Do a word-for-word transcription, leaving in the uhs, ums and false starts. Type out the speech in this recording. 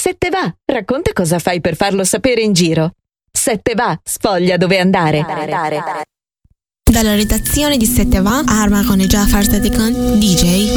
Se te va, racconta cosa fai per farlo sapere in giro. Se te va, sfoglia dove andare. Dalla redazione di Se te va, Arma con Jafar Sadikan, D J